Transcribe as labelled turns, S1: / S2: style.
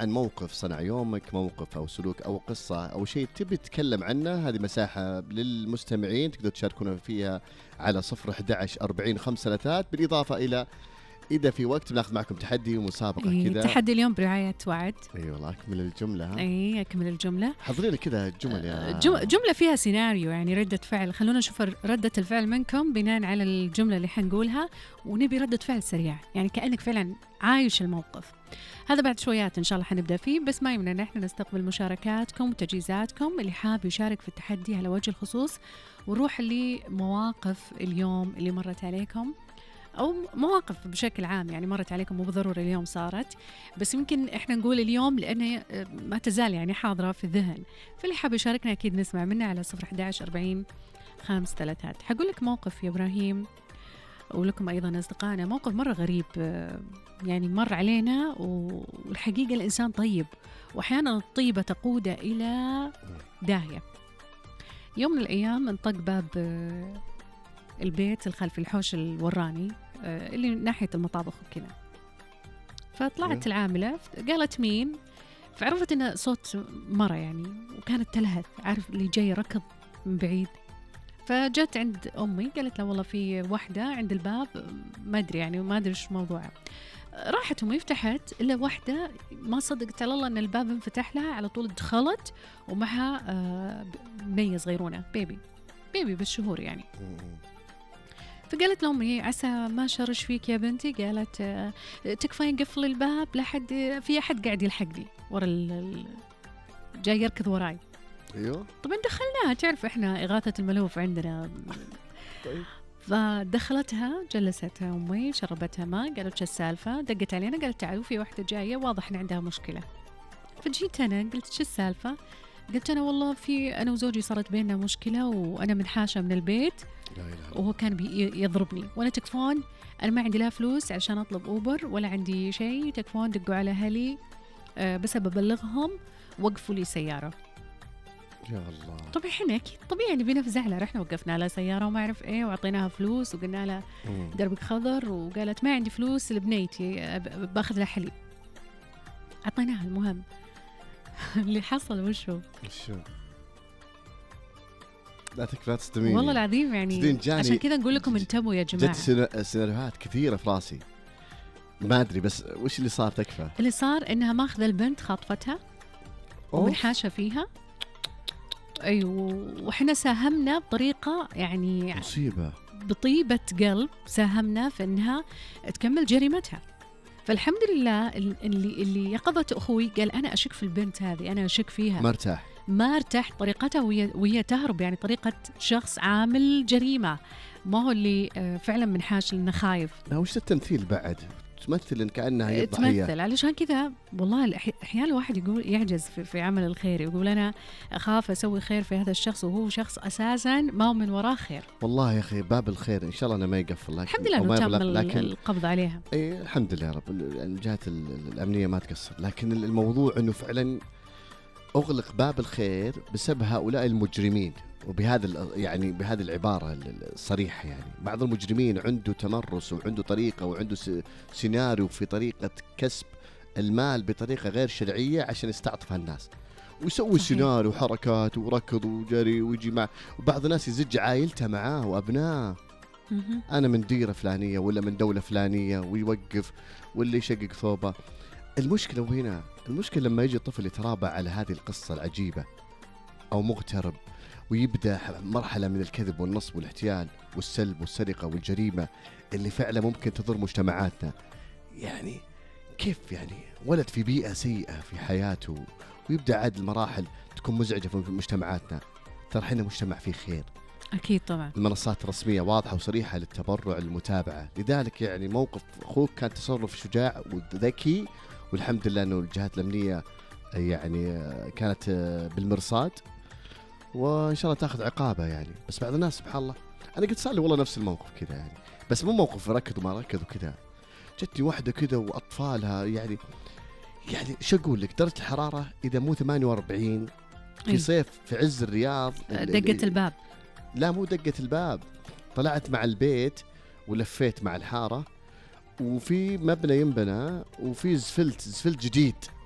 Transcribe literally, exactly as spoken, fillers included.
S1: عن موقف صنع يومك، موقف أو سلوك أو قصة أو شيء تبي تتكلم عنه، هذه مساحة للمستمعين تقدر تشاركونا فيها على صفر أحد عشر أربعين خمسة ثلاثات، بالإضافة إلى إذا في وقت بناخذ معكم تحدي ومسابقة
S2: إيه
S1: كذا.
S2: تحدي اليوم برعاية وعد.
S1: أي أيوة والله أكمل الجملة. ها
S2: إيه أكمل الجملة.
S1: حضرين كذا جمل يا
S2: جملة فيها سيناريو، يعني ردة فعل. خلونا نشوف ردة الفعل منكم بناء على الجملة اللي حنقولها، ونبي ردة فعل سريع، يعني كأنك فعلا عايش الموقف. هذا بعد شويات إن شاء الله حنبدأ فيه، بس ما يمنع نحن نستقبل مشاركاتكم وتجهيزاتكم. اللي حاب يشارك في التحدي على وجه الخصوص، ونروح لمواقف اليوم اللي مرت عليكم، أو مواقف بشكل عام يعني مرت عليكم، مو بالضرورة اليوم صارت، بس يمكن إحنا نقول اليوم لأنه ما تزال يعني حاضرة في الذهن. فاللي حاب يشاركنا أكيد نسمع منه على صفر أحد عشر أربعين خمس ثلاثات. حقول لك موقف يا إبراهيم، ولكم أيضا أصدقائنا، موقف مرة غريب يعني مر علينا، والحقيقة الإنسان طيب، وأحيانا الطيبة تقود إلى داهية. يوم من الأيام انطق باب البيت الخلفي، الحوش الوراني اللي ناحية المطابخ وكذا. فطلعت العاملة قالت مين، فعرفت إنه صوت مرة يعني، وكانت تلهث، عارف اللي جاي ركض من بعيد. فجت عند أمي قالت له والله في واحدة عند الباب، ما أدري يعني ما أدري إيش موضوعها. راحت أمي فتحت، إلا واحدة ما صدقت على الله إن الباب انفتح لها، على طول دخلت ومعها بنية صغيرونة، بيبي بيبي بالشهور يعني. فقالت لأمي عسى ما شرش فيك يا بنتي، قالت تكفين قفل الباب، لا حد في أحد قاعد يلحقني ورا ال... جاي يركض وراي.
S1: ايوه
S2: طبعا دخلناها، تعرف احنا إغاثة الملهوف عندنا.
S1: طيب
S2: فدخلتها جلستها أمي، شربتها ماء، قالت شو السالفة، دقت علينا قالت تعالوا في واحدة جاية واضح إن عندها مشكلة. فجيت أنا قلت شو السالفة، قلت أنا والله في أنا وزوجي صارت بيننا مشكلة، وأنا منحاشة من البيت وهو كان يضربني، وأنا تكفون أنا ما عندي لا فلوس عشان أطلب أوبر ولا عندي شيء، تكفون دقوا على أهلي أه بس أبلغهم وقفوا لي سيارة.
S1: يا الله.
S2: طبعا احنا اكيد طبيعي نبي نفزع لها، رحنا وقفنا لها سياره وما اعرف ايه، واعطيناها فلوس وقلنا لها دربك خضر، وقالت ما عندي فلوس لبنيتي باخذ لها حليب. اعطيناها. المهم اللي حصل وشو
S1: وشو لا تكفى لا تستمين
S2: والله العظيم يعني، عشان كذا نقول لكم انتبهوا يا جماعه.
S1: جت سيناريوهات كثيره في راسي، ما ادري بس وش اللي صار. تكفى
S2: اللي صار انها ماخذه البنت خاطفتها ومنحاشه فيها. أيوة، وإحنا ساهمنا بطريقة يعني
S1: مصيبة،
S2: بطيبة قلب ساهمنا في أنها تكمل جريمتها. فالحمد لله اللي اللي يقظت أخوي قال أنا أشك في البنت هذه، أنا أشك فيها،
S1: ما ارتاح
S2: ما ارتاح طريقتها وهي وهي تهرب، يعني طريقة شخص عامل جريمة، ما هو اللي فعلا منحاش لأنه خايف.
S1: لا وش التمثيل بعد، تمثل إن كأنها هي الضحية.
S2: تمثل. علشان كذا والله أحيانا الواحد يقول يعجز في, في عمل الخير، يقول أنا أخاف أسوي خير في هذا الشخص وهو شخص أساسا ما هو من وراه خير.
S1: والله يا أخي باب الخير إن شاء الله أنا ما يقفل،
S2: الحمد لله إنه تم لكن القبض عليها.
S1: إيه الحمد لله يا رب، الجهات الأمنية ما تقصر، لكن الموضوع إنه فعلا أغلق باب الخير بسبب هؤلاء المجرمين. وبهذا يعني بهذه العبارة الصريحة، يعني بعض المجرمين عنده تمرس وعنده طريقة وعنده سيناريو في طريقة كسب المال بطريقة غير شرعية عشان يستعطف الناس، ويسوي سيناريو وحركات وركض وجري ويجي مع، وبعض الناس يزج عائلته معاه وأبناه، أنا من ديرة فلانية ولا من دولة فلانية، ويوقف واللي يشقق ثوبه. المشكلة وهنا المشكلة لما يجي الطفل يترابع على هذه القصة العجيبة أو مغترب، ويبدأ مرحلة من الكذب والنصب والاحتيال والسلب والسرقة والجريمة اللي فعلا ممكن تضر مجتمعاتنا. يعني كيف يعني ولد في بيئة سيئة في حياته ويبدأ عاد المراحل تكون مزعجة في مجتمعاتنا. ترى حنا مجتمع فيه خير
S2: أكيد طبعا،
S1: المنصات الرسمية واضحة وصريحة للتبرع المتابعة. لذلك يعني موقف أخوك كان تصرف شجاع وذكي، والحمد لله أنه الجهات الأمنية يعني كانت بالمرصاد، وإن شاء الله تأخذ عقابة يعني. بس بعض الناس سبحان الله، أنا قلت صار لي والله نفس الموقف كذا يعني، بس مو موقف ركض وما ركض وكذا. جتني واحدة كذا وأطفالها يعني يعني شو أقول لك، درجة الحرارة إذا مو ثمانية وأربعين في صيف في عز الرياض.
S2: دقت الباب؟
S1: لا مو دقت الباب، طلعت مع البيت ولفيت مع الحارة، وفي مبنى ينبنى وفي زفلت زفلت جديد